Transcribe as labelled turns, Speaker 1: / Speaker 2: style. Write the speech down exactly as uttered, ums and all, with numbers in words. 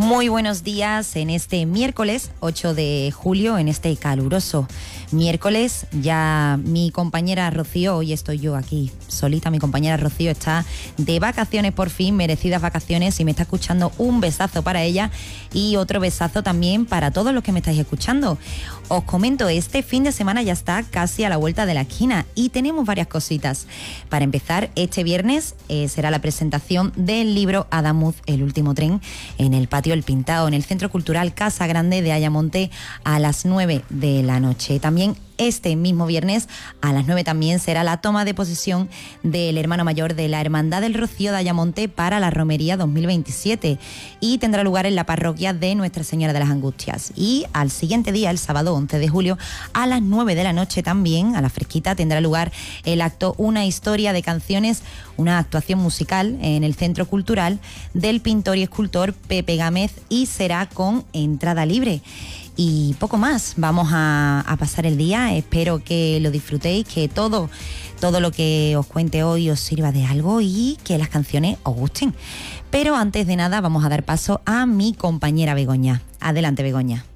Speaker 1: Muy buenos días en este miércoles ocho de julio, en este caluroso miércoles. Ya mi compañera Rocío, hoy estoy yo aquí solita, mi compañera Rocío está de vacaciones por fin, merecidas vacaciones, y me está escuchando. Un besazo para ella y otro besazo también para todos los que me estáis escuchando. Os comento, este fin de semana ya está casi a la vuelta de la esquina y tenemos varias cositas. Para empezar, este viernes eh, será la presentación del libro Adamuz, el último tren, en el Patio El Pintado, en el Centro Cultural Casa Grande de Ayamonte, a las nueve de la noche. También este mismo viernes a las nueve también será la toma de posesión del hermano mayor de la Hermandad del Rocío de Ayamonte para la Romería dos mil veintisiete, y tendrá lugar en la parroquia de Nuestra Señora de las Angustias. Y al siguiente día, el sábado once de julio, a las nueve de la noche también, a la fresquita, tendrá lugar el acto Una historia de canciones, una actuación musical en el Centro Cultural del pintor y escultor Pepe Gámez, y será con entrada libre. Y poco más, vamos a, a pasar el día. Espero que lo disfrutéis, que todo, todo lo que os cuente hoy os sirva de algo y que las canciones os gusten. Pero antes de nada vamos a dar paso a mi compañera Begoña. Adelante, Begoña.